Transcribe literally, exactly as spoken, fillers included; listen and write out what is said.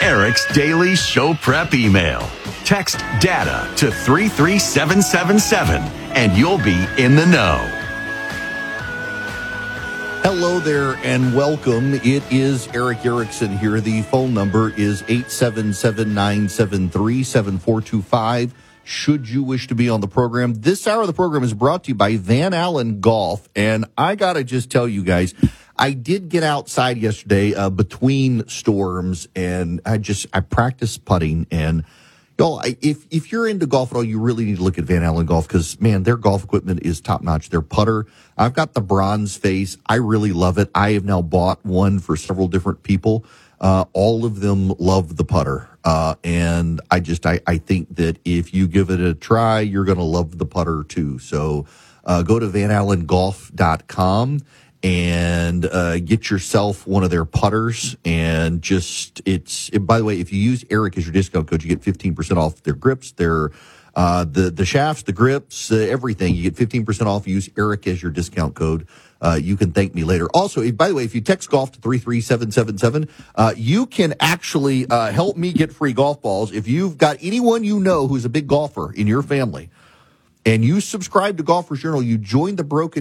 Eric's daily show prep email. Text DATA to three three seven seven seven and you'll be in the know. Hello there and welcome. It is Eric Erickson here. The phone number is eight seven seven, nine seven three, seven four two five. Should you wish to be on the program, this hour of the program is brought to you by Van Allen Golf. And I got to just tell you guys, I did get outside yesterday uh, between storms, and I just I practiced putting. And y'all, I, if if you're into golf at all, you really need to look at Van Allen Golf because, man, their golf equipment is top notch. Their putter, I've got the bronze face. I really love it. I have now bought one for several different people. Uh, all of them love the putter. Uh, and I just, I, I think that if you give it a try, you're going to love the putter too. So, uh, go to van allen golf dot com and, uh, get yourself one of their putters and just, it's, it, by the way, if you use Eric as your discount code, you get fifteen percent off their grips, their, uh, the, the shafts, the grips, uh, everything. You get fifteen percent off. Use Eric as your discount code. Uh, you can thank me later. Also, if, by the way, if you text golf to three three seven seven seven, uh, you can actually uh, help me get free golf balls. If you've got anyone you know who's a big golfer in your family and you subscribe to Golfers Journal, you join the Broken